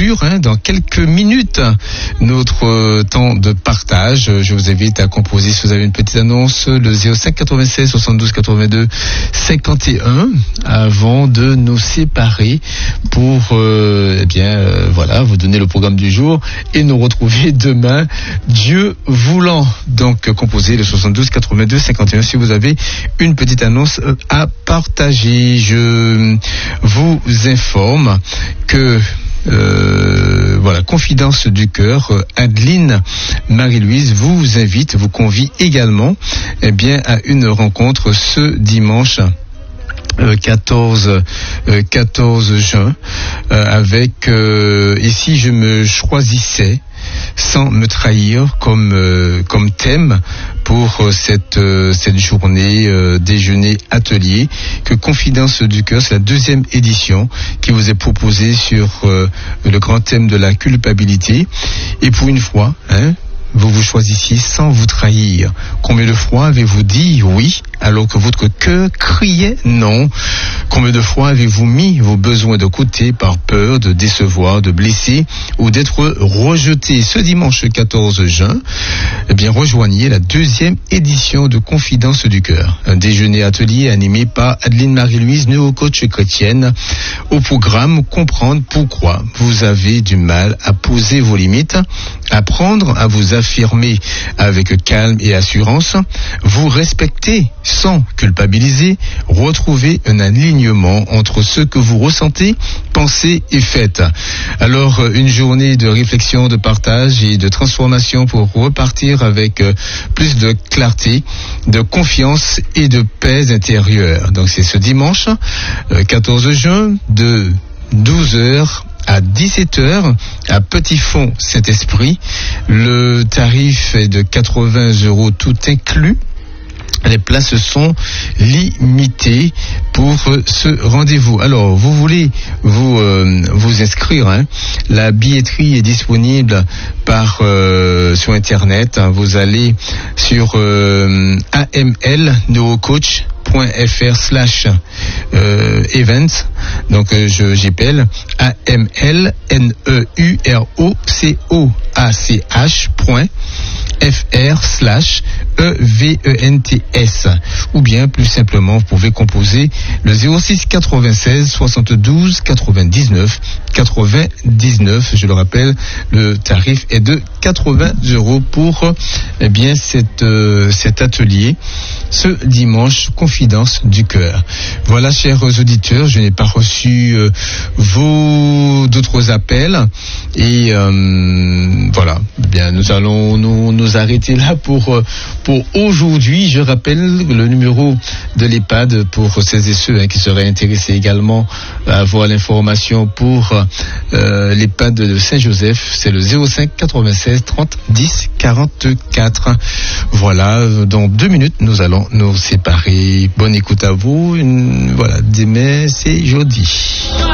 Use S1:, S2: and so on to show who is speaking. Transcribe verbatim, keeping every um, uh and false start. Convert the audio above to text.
S1: conclure hein, dans quelques minutes notre euh, temps de partage. Je vous invite à composer, si vous avez une petite annonce, le zéro cinq quatre-vingt-seize soixante-douze quatre-vingt-deux cinquante et un avant de nous séparer pour euh, eh bien euh, voilà, vous donner le programme du jour et nous retrouver demain, Dieu voulant. Donc composez le soixante-douze quatre-vingt-deux cinquante et un si vous avez une petite annonce à partager. Je vous informe que Euh, voilà, Confidence du cœur, Adeline Marie-Louise vous invite, vous convie également eh bien, à une rencontre ce dimanche euh, quatorze juin euh, avec euh, et si je me choisissais sans me trahir comme euh, comme thème pour euh, cette euh, cette journée euh, déjeuner atelier que Confidence du cœur, c'est la deuxième édition qui vous est proposée sur euh, le grand thème de la culpabilité. Et pour une fois, hein, vous vous choisissiez sans vous trahir. Combien de fois avez-vous dit oui alors que votre cœur criait non? Combien de fois avez-vous mis vos besoins de côté par peur de décevoir, de blesser ou d'être rejeté? Ce dimanche quatorze juin, eh bien, rejoignez la deuxième édition de Confidence du cœur. Un déjeuner atelier animé par Adeline Marie-Louise, néo-coach chrétienne. Au programme, comprendre pourquoi vous avez du mal à poser vos limites, apprendre à vous affirmer avec calme et assurance, vous respecter sans culpabiliser, retrouver un alignement entre ce que vous ressentez, pensez et faites. Alors, une journée de réflexion, de partage et de transformation pour repartir avec plus de clarté, de confiance et de paix intérieure. Donc, c'est ce dimanche, quatorze juin, de douze heures à dix-sept heures à Petit Fond Saint-Esprit. Le tarif est de quatre-vingts euros tout inclus. Les places sont limitées pour ce rendez-vous. Alors, vous voulez vous euh, vous inscrire, hein. La billetterie est disponible par euh, sur internet. Hein. Vous allez sur euh, aml neocoach point fr slash euh, events. Donc euh, je j'appelle aml n e u r o c o a c h point fr slash events, ou bien plus simplement vous pouvez composer le zéro six quatre-vingt-seize soixante-douze quatre-vingt-dix-neuf quatre-vingt-dix-neuf. Je le rappelle, le tarif est de quatre-vingts euros pour eh bien cette euh, cet atelier ce dimanche, Confidence du cœur. Voilà, chers auditeurs, je n'ai pas reçu euh, vos d'autres appels et euh, voilà. Eh bien, nous allons nous nous arrêter là pour pour aujourd'hui. Je rappelle le numéro de l'EHPAD pour celles et ceux hein, qui seraient intéressés également à avoir l'information pour euh, l'EHPAD de Saint-Joseph. C'est le zéro cinq quatre-vingt-seize trente dix quarante-quatre. Voilà, dans deux minutes, nous allons nous séparer. Bonne écoute à vous. Une, voilà, demain, c'est jeudi.